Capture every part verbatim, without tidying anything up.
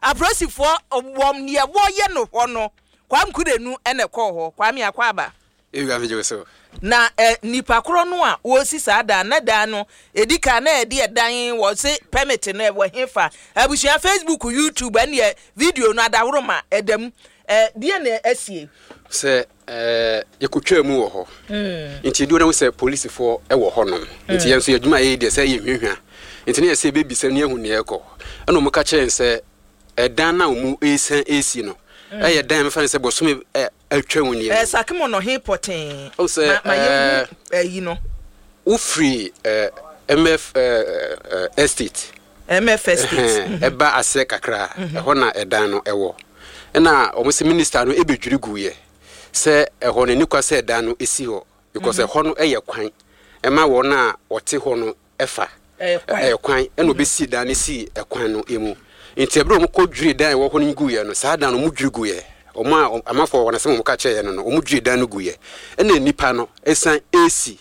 abrosifo wom ne wo ye no ho no kwam kudenu ene ko ho kwam yakwa aba ewi ameje so na eh, nipa kro no a wo si sada na da no edika na edi edan wo se permit na wo hefa abusia Facebook YouTube ene video no adaworoma edam eh die na asie se eh yekotwa mu wo ho mm nti do na wo se police for e wo ho no nti yenso yadwuma ye de se ye hwehwa nti ne se bebi se ne ehu ne ekọ ana mo ka kyen se edan na mu esan esi no eh dan me fa ne se bosome atwa woni eh sakemo no he poten o se eh yi no u free eh M F estate M F estate eba ase kakra ho na edan no ewo na o mo se minister no ebedwiri guye se eho ne nikwa se edan no esi ho because eho no eye kwan ema wo na wote ho no efa eh kwan ena obesi dan ne si ekwan no emu nti ebro mo ko dwiri dan wo ho no guye no sa dan no mo dwiri guye o ma amafo wona se mo ka che ye no no o mo dwiri dan no guye ena nipa no esan esi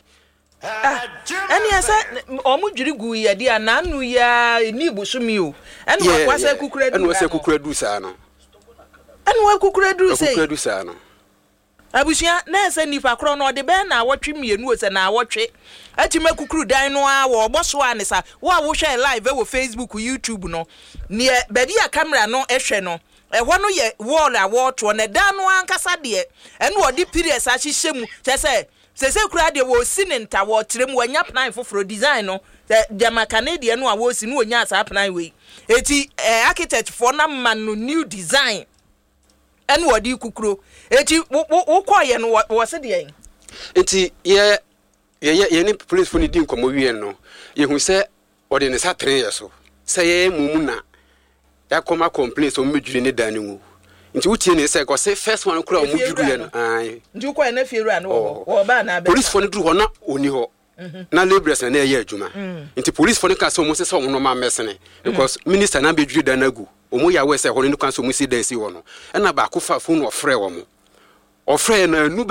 eni asa o mu dwiri guye dia na anu ya ni busumi o ena wa se kukura du ena wa se kukura du sa no ena wa kukura du se kukura du sa no abusia na ese nipa kro no de be na awotwe mienu o se na awotwe atime kukuru dan no a wo boso anisa wo a wo hwe live e wo Facebook YouTube no ne be dia camera no ehwe no ehwo no ye wall a wo to na dan no ankasa de ene wo di periods a hyehyemu che se se se kura de wo si ne nta wo trem wo nya plan foforo design no jama Canadian no a wo si no nya asa plan we eti architect for na man no new design ene wo di kukuru eti wo ko ye no wo se de eti ye ye ye ni police for ni din komo wie no ye hu se ode ne sa tren ye so se ye mumu na ya koma complain so medwiri ne dan nu nti wutie ne se ko se first one kura o mudwiri ye no ai nti ko na fiera no wo wo ba na be police for ni duru ho na oni ho na laborers na ye adwuma nti police for ni ka so mo se so no ma mesene because minister na bedwiri dan agu o mo ya we se ho ni kan so mo si dan si wo no na ba ko fa phone o frɛ wo mo o frɛ na nu